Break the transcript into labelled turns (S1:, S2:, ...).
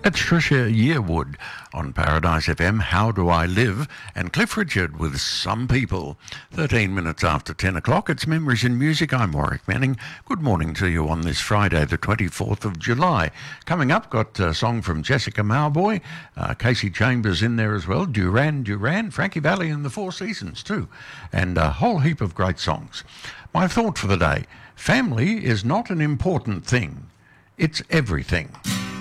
S1: It's Tricia Yearwood on Paradise FM, How Do I Live? And Cliff Richard with Some People. 13 minutes after 10 o'clock, it's Memories in Music. I'm Warwick Manning. Good morning to you on this Friday, the 24th of July. Coming up, got a song from Jessica Mauboy, Casey Chambers in there as well, Duran Duran, Frankie Valli and the Four Seasons too, and a whole heap of great songs. My thought for the day, family is not an important thing, it's everything.